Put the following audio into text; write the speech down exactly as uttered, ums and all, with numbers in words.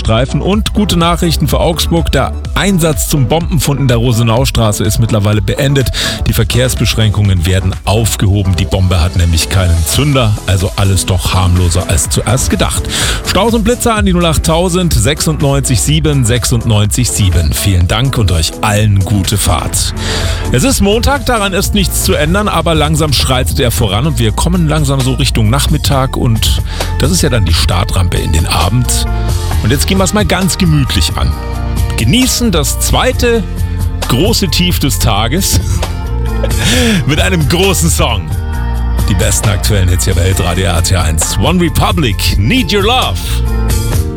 Gazastreifen. Und gute Nachrichten für Augsburg. Der Einsatz zum Bombenfund in der Rosenaustraße ist mittlerweile beendet. Die Verkehrsbeschränkungen werden aufgehoben. Die Bombe hat nämlich keinen Zünder. Also alles doch harmloser als zuerst gedacht. Staus und Blitzer an die null achttausend sechsundneunzig sieben sechsundneunzig sieben. Vielen Dank und euch allen gute Fahrt. Es ist Montag, daran ist nichts zu ändern, aber langsam schreitet er voran und wir kommen langsam so Richtung Nachmittag und das ist ja dann die Startrampe in den Abend. Und jetzt gehen wir es mal ganz gemütlich an. Genießen das zweite große Tief des Tages mit einem großen Song. Die besten aktuellen Hits hier bei Hitradio R T eins. One Republic, Need Your Love.